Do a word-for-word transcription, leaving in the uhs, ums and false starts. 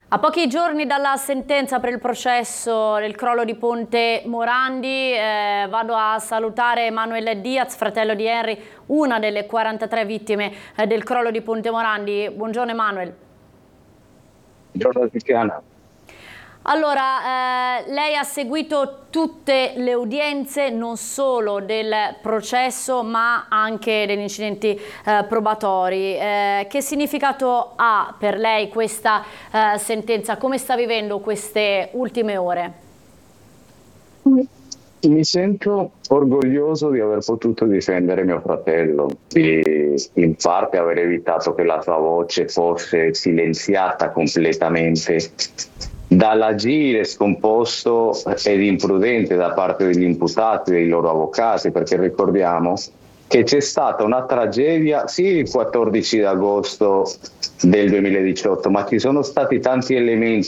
A pochi giorni dalla sentenza per il processo del crollo di Ponte Morandi, eh, vado a salutare Emanuel Diaz, fratello di Henry, una delle quarantatré vittime eh, del crollo di Ponte Morandi. Buongiorno Emanuel. Buongiorno Tiziana. Allora, eh, lei ha seguito tutte le udienze, non solo del processo ma anche degli incidenti eh, probatori. Eh, che significato ha per lei questa eh, sentenza? Come sta vivendo queste ultime ore? Mi sento orgoglioso di aver potuto difendere mio fratello, di in parte aver evitato che la sua voce fosse silenziata completamente dall'agire scomposto ed imprudente da parte degli imputati e dei loro avvocati, perché ricordiamo che c'è stata una tragedia sì il quattordici agosto del duemiladiciotto, ma ci sono stati tanti elementi